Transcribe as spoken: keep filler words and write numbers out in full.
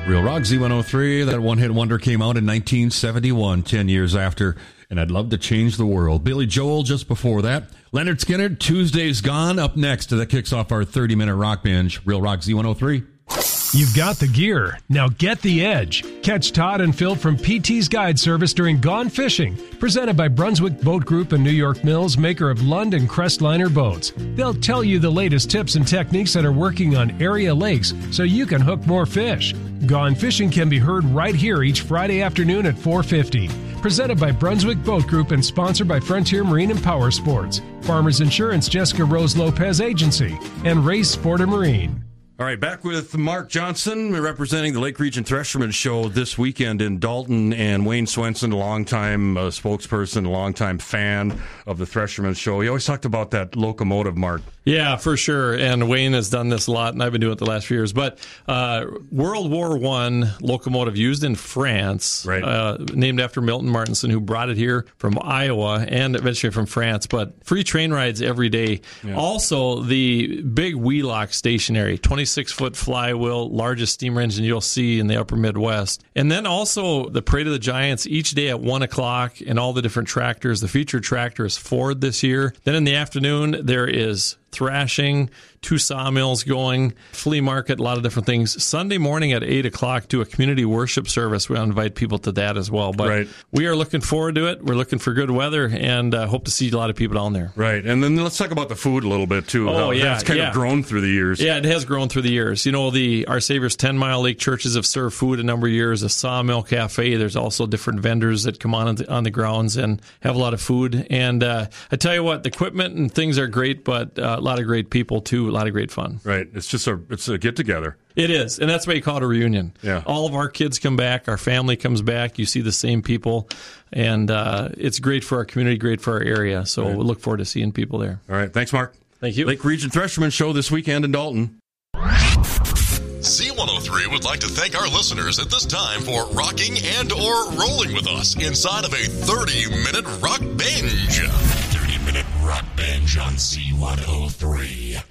Real Rock Z one oh three, that one-hit wonder came out in nineteen seventy-one, ten years after, and I'd love to change the world. Billy Joel just before that. Leonard Skinner, Tuesday's Gone, up next. That kicks off our thirty-minute rock binge. Real Rock Z one oh three. You've got the gear. Now get the edge. Catch Todd and Phil from P T's Guide Service during Gone Fishing, presented by Brunswick Boat Group and New York Mills, maker of Lund and Crestliner boats. They'll tell you the latest tips and techniques that are working on area lakes so you can hook more fish. Gone Fishing can be heard right here each Friday afternoon at four fifty. Presented by Brunswick Boat Group and sponsored by Frontier Marine and Power Sports, Farmers Insurance, Jessica Rose Lopez Agency, and Race Sporter Marine. All right, back with Mark Johnson, representing the Lake Region Thresherman Show this weekend in Dalton, and Wayne Swenson, a longtime uh, spokesperson, a longtime fan of the Thresherman Show. He always talked about that locomotive, Mark. Yeah, for sure. And Wayne has done this a lot, and I've been doing it the last few years. But uh, World War One locomotive used in France, right. uh, named after Milton Martinson, who brought it here from Iowa and eventually from France. But free train rides every day. Yeah. Also, the big Wheelock stationary, twenty-six foot flywheel, largest steam engine you'll see in the upper Midwest. And then also the Parade of the Giants each day at one o'clock, and all the different tractors. The featured tractor is Ford this year. Then in the afternoon, there is thrashing, two sawmills going, flea market, a lot of different things. Sunday morning at eight o'clock to a community worship service. We'll invite people to that as well. But right. we are looking forward to it. We're looking for good weather, and uh, hope to see a lot of people down there. Right. And then let's talk about the food a little bit, too. Oh, How yeah. That's kind yeah. of grown through the years. Yeah, it has grown through the years. You know, the Our Savior's ten Mile Lake churches have served food a number of years. A Sawmill Cafe. There's also different vendors that come on on the, on the grounds and have a lot of food. And uh, I tell you what, the equipment and things are great, but uh, a lot of great people, too. A lot of great fun. Right. It's just a it's a get together. It is, and that's why you call it a reunion. Yeah. All of our kids come back, our family comes back. You see the same people, and uh, it's great for our community, great for our area. So right. we'll look forward to seeing people there. All right. Thanks, Mark. Thank you. Lake Region Thresherman Show this weekend in Dalton. Z one oh three would like to thank our listeners at this time for rocking and or rolling with us inside of a thirty-minute rock binge. thirty-minute rock binge on Z one oh three.